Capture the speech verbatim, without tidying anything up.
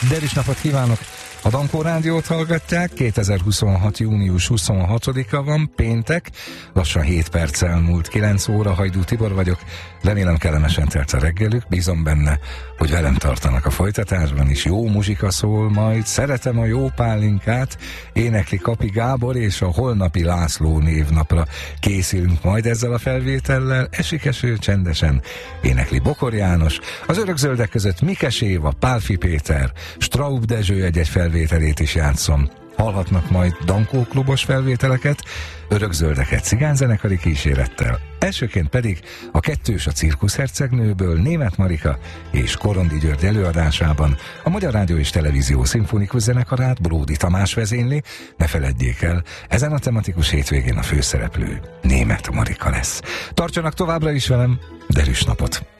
Derűs napot kívánok! A Dankó Rádiót hallgatják, kétezer-huszonhat. június huszonhatodika van, péntek, lassan hét perc elmúlt, kilenc óra, Hajdú Tibor vagyok, remélem kellemesen telt a reggelük, bízom benne, hogy velem tartanak a folytatásban is, jó muzsika szól majd, szeretem a jó pálinkát, énekli Kapi Gábor, és a holnapi László névnapra készülünk majd ezzel a felvétellel, esik eső csendesen, énekli Bokor János, az örökzöldek között Mikes Éva, Pálfi Péter, Straub Dezső egy-egy felvételét is játszom. Hallhatnak majd Dankó klubos felvételeket, örökzöldeket cigányzenekari kísérettel. Elsőként pedig a Kettős a cirkuszhercegnőből Németh Marika és Korondi György előadásában a Magyar Rádió és Televízió szimfonikus zenekarát Bródi Tamás vezényli. Ne feledjék el, ezen a tematikus hétvégén a főszereplő Németh Marika lesz. Tartsanak továbbra is velem, derűs napot!